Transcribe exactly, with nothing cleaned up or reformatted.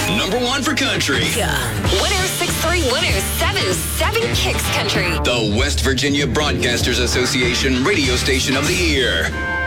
Number one for country. Yeah. one oh six point three, one oh seven point seven Kicks Country. The West Virginia Broadcasters Association Radio Station of the Year.